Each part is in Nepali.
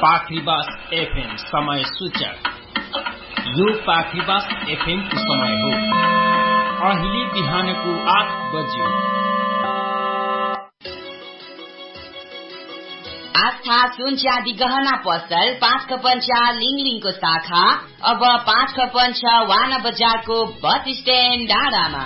पाखरीबास एफएम समय सूचक। यो पाखरीबास एफएम को समय हो। अहिले बिहानको 8 बज्यो। आस्था सुन चाँदी गहना पसल 5/4 लिङलिङको शाखा अब 5/4 वाना बजारको बस स्ट्यान्ड डाँडामा।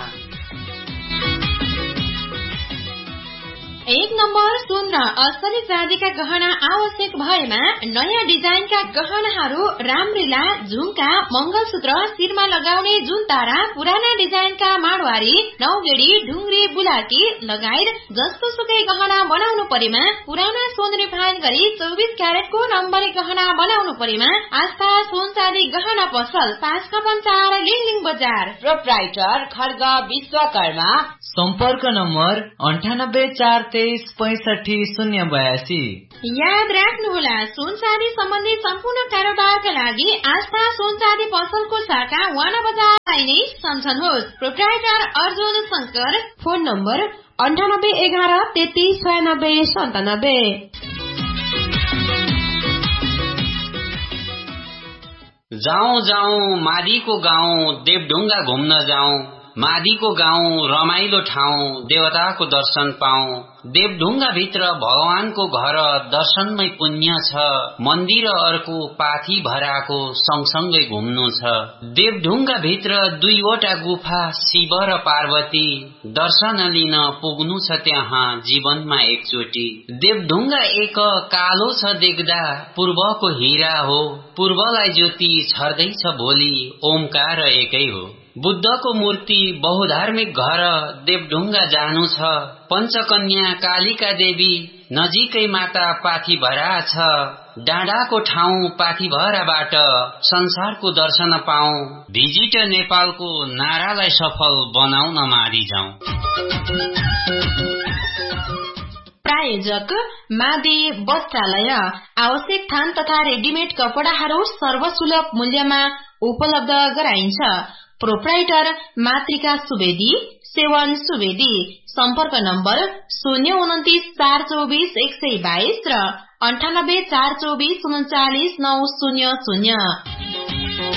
1 नम्बर सुन र असली चाँदीका गहना आवश्यक भएमा नयाँ डिजाइनका गहनाहरू रामलीला, झुम्का, मंगलसूत्र, शिरमा लगाउने जुनतारा, पुराना डिजाइनका माडवारी, नौगेडी, ढुङ्ग्री, बुलाकी लगायत जस्तो सुकै गहना बनाउनु परेमा पुराना सोन रिफाइन गरी 24 क्यारेटको नम्बरी गहना बनाउनु परेमा आस्था सुन चाँदी गहना पसल 5/4 लिङलिङ बजार। प्रोप्राइटर खड्ग विश्वकर्मा। सम्पर्क नम्बर 9843650082। याद राख्नुहोला, सुन चाँदी सम्बन्धी सम्पूर्ण कारोबारका लागि आस्था सुन चाँदी पसलको शाखा वाना बजारलाई नै सम्झनुहोस्। Proprietor Arjun Shankar. Phone number 9811339697। जाऊं जाऊं मादीको गाउँ, देवढुङ्गा घुम्न जाऊं। मादीको गाउँ रमाइलो ठाउँ, देवताको दर्शन पाऊं। देवढुङ्गा भित्र भगवानको घर, दर्शनमै पुण्य छ। मन्दिर अर्को पाथी भराको सँगसँगै घुम्नु छ। देवढुङ्गा भित्र 2वटा गुफा, शिव र पार्वती, दर्शन लिन पुग्नु छ त्यहाँ जीवनमा एकचोटि। देवढुङ्गा एक कालो छ देख्दा पूर्वको हीरा हो, पूर्वलाई ज्योति छर्दैछ भोलि ओमकार एकै हो। बुद्धको मूर्ति बहुधार्मिक घर, देवढुङ्गा जानु छ। पञ्चकन्या कालिका देवी नजिकै माता पाथीभरा छ। डाँडाको ठाउँ पाथीभराबाट संसारको दर्शन पाऊं। भिजिट नेपालको नारालाई सफल बनाउन मादी जाऊं। प्रायोजक मादी वस्त्रालय। आवश्यक थान तथा रेडिमेड कपडाहरू सर्वसुलभ मूल्यमा उपलब्ध गराइन्छ। प्रोप्राइटर मातृका सुवेदी, सेवन सुवेदी। सम्पर्क नम्बर 029424122 र 9842490900।